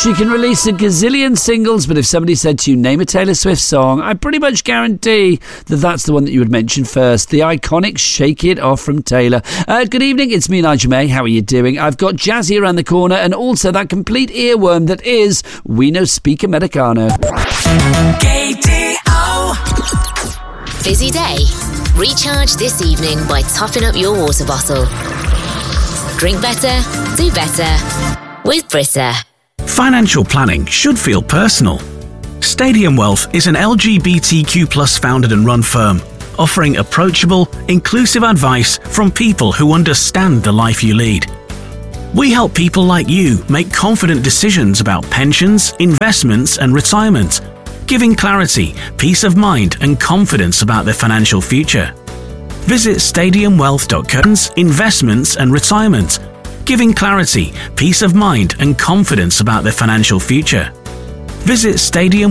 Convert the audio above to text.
She can release a gazillion singles, but if somebody said to you, name a Taylor Swift song, I pretty much guarantee that that's the one that you would mention first. The iconic Shake It Off from Taylor. Good evening, it's me, Nigel May. How are you doing? I've got Jazzy around the corner and also that complete earworm that is We Know Speak Americano. KDO. Busy day? Recharge this evening by topping up your water bottle. Drink better, do better with Brita. Financial planning should feel personal. Stadium Wealth is an LGBTQ+ founded and run firm, offering approachable, inclusive advice from people who understand the life you lead. We help people like you make confident decisions about pensions, investments and retirement, giving clarity, peace of mind and confidence about their financial future. Visit stadiumwealth.co. Investments and retirement, giving clarity, peace of mind and confidence about their financial future. Visit Stadium